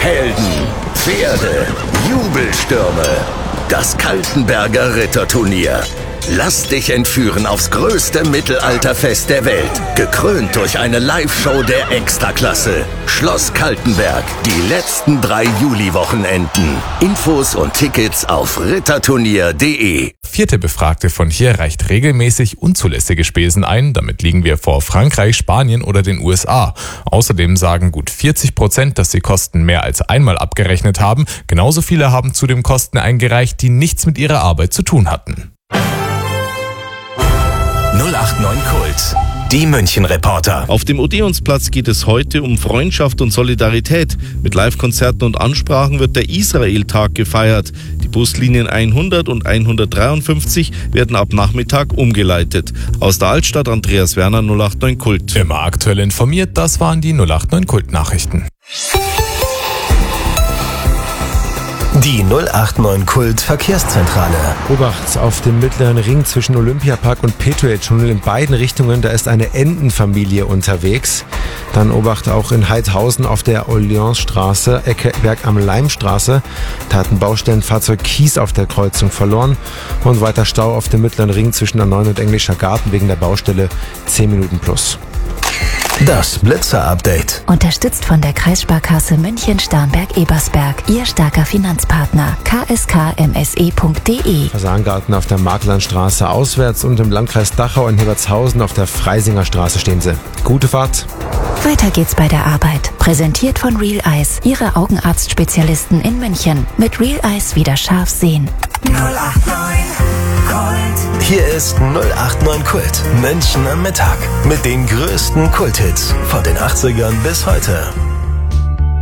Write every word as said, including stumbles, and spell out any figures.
Helden, Pferde, Jubelstürme. Das Kaltenberger Ritterturnier. Lass dich entführen aufs größte Mittelalterfest der Welt. Gekrönt durch eine Live-Show der Extraklasse. Schloss Kaltenberg. Die letzten drei Juli-Wochenenden. Infos und Tickets auf ritterturnier punkt de. Vierte Befragte von hier reicht regelmäßig unzulässige Spesen ein. Damit liegen wir vor Frankreich, Spanien oder den U S A. Außerdem sagen gut vierzig Prozent, dass sie Kosten mehr als einmal abgerechnet haben. Genauso viele haben zudem Kosten eingereicht, die nichts mit ihrer Arbeit zu tun hatten. null acht neun Kult. Die München-Reporter. Auf dem Odeonsplatz geht es heute um Freundschaft und Solidarität. Mit Live-Konzerten und Ansprachen wird der Israel-Tag gefeiert. Die Buslinien hundert und hundertdreiundfünfzig werden ab Nachmittag umgeleitet. Aus der Altstadt Andreas Werner, null acht neun Kult. Immer aktuell informiert, das waren die null acht neun Kult-Nachrichten. Die null acht neun Kult Verkehrszentrale. Obacht auf dem mittleren Ring zwischen Olympiapark und Petuel-Tunnel in beiden Richtungen, da ist eine Entenfamilie unterwegs. Dann Obacht auch in Heidhausen auf der Orleansstraße, Ecke Berg am Leimstraße. Da hat ein Baustellenfahrzeug Kies auf der Kreuzung verloren. Und weiter Stau auf dem mittleren Ring zwischen der neuen und Englischer Garten wegen der Baustelle zehn Minuten plus. Das Blitzer-Update. Unterstützt von der Kreissparkasse München-Starnberg-Ebersberg. Ihr starker Finanzpartner. k s k m s e punkt de. Fasangarten auf der Marklandstraße auswärts und im Landkreis Dachau in Hebertshausen auf der Freisinger Straße stehen sie. Gute Fahrt. Weiter geht's bei der Arbeit. Präsentiert von Real Eyes. Ihre Augenarztspezialisten in München. Mit Real Eyes wieder scharf sehen. null acht neun Kult. Hier ist null acht neun Kult. München am Mittag. Mit den größten Kulthits von den achtzigern bis heute.